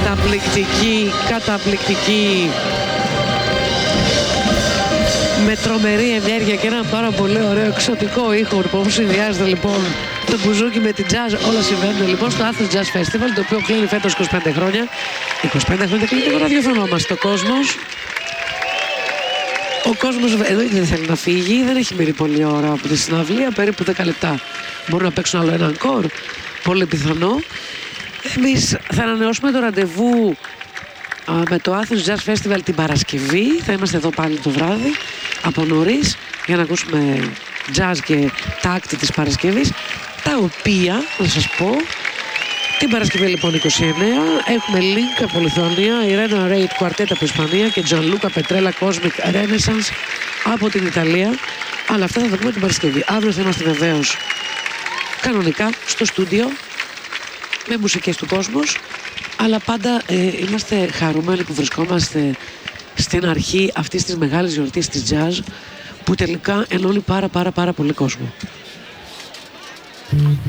καταπληκτική με τρομερή ενέργεια και ένα πάρα πολύ ωραίο εξωτικό ήχο που συνδυάζεται λοιπόν το μπουζούκι με την jazz. Όλα συμβαίνουν λοιπόν στο Athens Jazz Festival, το οποίο κλείνει φέτος 25 χρόνια. 25 χρόνια κλείνει το ραδιοφωνόμαστε. Ο κόσμος δεν θέλει να φύγει, δεν έχει μείνει πολλή ώρα από τη συναυλία, περίπου 10 λεπτά. Μπορούν να παίξουν άλλο ένα encore, πολύ πιθανό. Εμείς θα ανανεώσουμε το ραντεβού με το Athens Jazz Festival την Παρασκευή. Θα είμαστε εδώ πάλι το βράδυ, από νωρίς, για να ακούσουμε jazz και τα άκτη της Παρασκευής, τα οποία, να σας πω, την Παρασκευή λοιπόν 29 έχουμε Link από Λιθουανία, Irena Reid Κουαρτέτα από Ισπανία και Gianluca Petrella Cosmic Renaissance από την Ιταλία. Αλλά αυτά θα τα πούμε την Παρασκευή. Αύριο θα είμαστε βεβαίως κανονικά στο στούντιο με μουσικές του κόσμος, αλλά πάντα είμαστε χαρούμενοι που βρισκόμαστε στην αρχή αυτής της μεγάλης γιορτής της jazz, που τελικά ενώνει πάρα πολύ κόσμο.